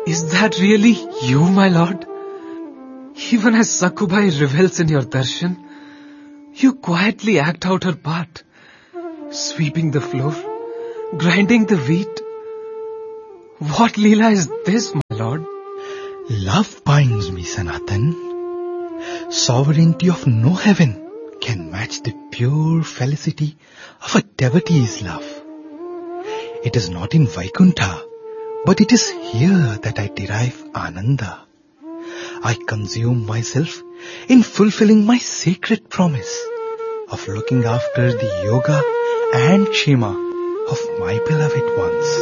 Is that really you, my lord? Even as Sakubai revels in your darshan, you quietly act out her part, sweeping the floor, grinding the wheat. What Leela is this, my lord? Love binds me, Sanatan. Sovereignty of no heaven can match the pure felicity of a devotee's love. It is not in Vaikuntha, but it is here that I derive Ananda. I consume myself in fulfilling my sacred promise of looking after the yoga and kshema of my beloved ones.